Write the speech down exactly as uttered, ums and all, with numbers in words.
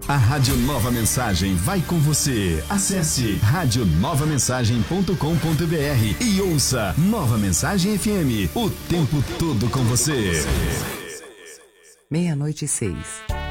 A Rádio Nova Mensagem vai com você. Acesse rádio nova mensagem ponto com ponto br e ouça Nova Mensagem F M, o tempo todo com você. Meia-noite e seis.